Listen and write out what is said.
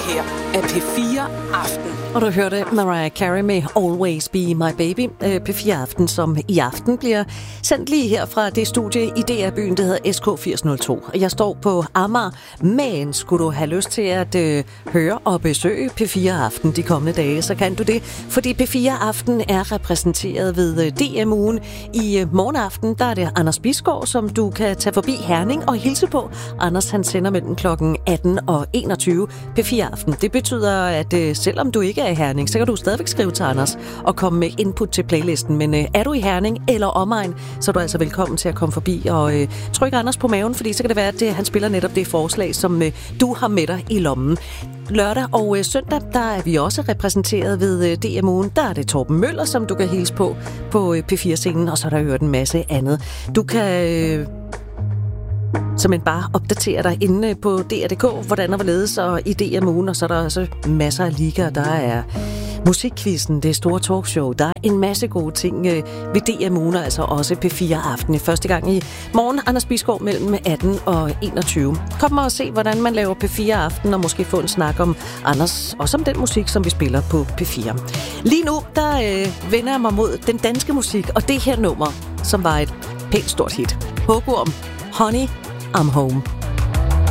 her er P4 Aften. Og du hørte Mariah Carey med Always Be My Baby. P4 Aften, som i aften bliver sendt lige her fra det studie i DR-byen, der hedder SK8002. Jeg står på Amager, men skulle du have lyst til at høre og besøge P4 Aften de kommende dage, så kan du det. Fordi P4 Aften er repræsenteret ved DM-ugen. I morgenaften, der er det Anders Bisgaard, som du kan tage forbi Herning og hilse på. Anders, han sender mellem klokken 18 og 21 P4 Aften. Det betyder, at selvom du ikke er i Herning, så kan du stadigvæk skrive til Anders og komme med input til playlisten. Men er du i Herning eller omegn, så er du altså velkommen til at komme forbi og trykke Anders på maven, fordi så kan det være, at han spiller netop det forslag, som du har med dig i lommen. Lørdag og søndag, der er vi også repræsenteret ved DM-ugen. Der er det Torben Møller, som du kan hilse på P4-scenen, og så er der hørt en masse andet. Du kan simpelthen bare opdatere dig inde på DR.dk, hvordan og hvorledes, og i DM-ugen, og så er der også masser af ligaer. Der er musikquizzen, det store talkshow, der er en masse gode ting ved DM-ugen, altså også P4 Aften i første gang i morgen. Anders Bisgaard mellem 18 og 21. Kom og se, hvordan man laver P4 Aften, og måske få en snak om Anders, og om den musik, som vi spiller på P4. Lige nu, der vender jeg mig mod den danske musik, og det her nummer, som var et pænt stort hit. Hågorm, Honey, I'm Home.